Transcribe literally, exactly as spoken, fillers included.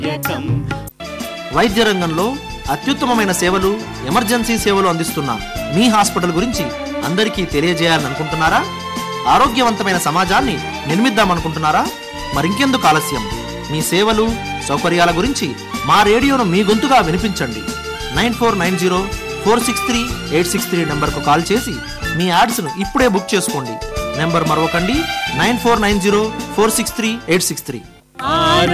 వైద్య రంగంలో అత్యుత్తమమైన సేవలు, ఎమర్జెన్సీ సేవలు అందిస్తున్న మీ హాస్పిటల్ గురించి అందరికీ తెలియజేయాలని అనుకుంటున్నారా? ఆరోగ్యవంతమైన సమాజాన్ని నిర్మిద్దామనుకుంటున్నారా? మరింకెందుకు ఆలస్యం? మీ సేవలు, సౌకర్యాల గురించి మా రేడియోను మీ గొంతుగా వినిపించండి. Nine four nine zero four six three eight six three నెంబర్కు కాల్ చేసి మీ యాడ్స్ను ఇప్పుడే బుక్ చేసుకోండి. Number మరొకండి, nine four nine zero four six three eight six three.